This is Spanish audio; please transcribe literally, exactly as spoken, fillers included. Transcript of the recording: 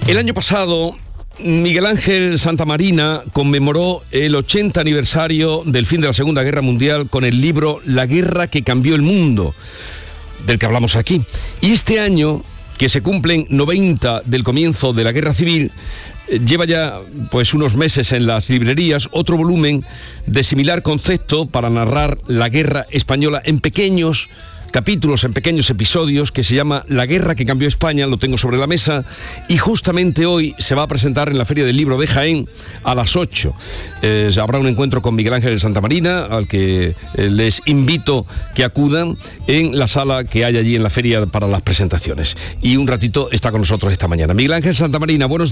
El año pasado, Miguel Ángel Santamarina conmemoró el ochenta aniversario del fin de la Segunda Guerra Mundial con el libro La guerra que cambió el mundo, del que hablamos aquí. Y este año, que se cumplen noventa del comienzo de la Guerra Civil, lleva ya pues unos meses en las librerías otro volumen de similar concepto para narrar la guerra española en pequeños capítulos, en pequeños episodios, que se llama La guerra que cambió España. Lo tengo sobre la mesa y justamente hoy se va a presentar en la Feria del Libro de Jaén a las ocho. Eh, habrá un encuentro con Miguel Ángel de Santamarina, al que eh, les invito que acudan en la sala que hay allí en la feria para las presentaciones. Y un ratito está con nosotros esta mañana. Miguel Ángel Santamarina, buenos días.